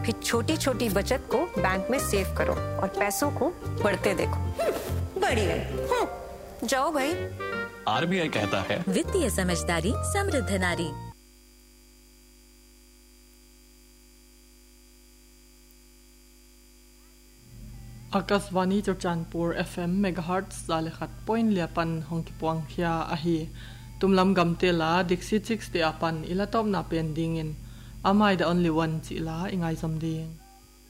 फिर छोटी छोटी बचत को बैंक में सेव करो और पैसों को बढ़ते देखो। बढ़िया। जाओ भाई। आरबीआई कहता है वित्तीय समझदारी समृद्ध नारी। आकाशवाणी चौचानपुर FM मेगाहर्ट्ज जालेखत पॉइंट लियापन होंकी पुआंखिया आही तुमलम गमतेला दीक्षित 6 ते अपन इलाटॉप ना pending in amide only one chilla इंगाई समदिंग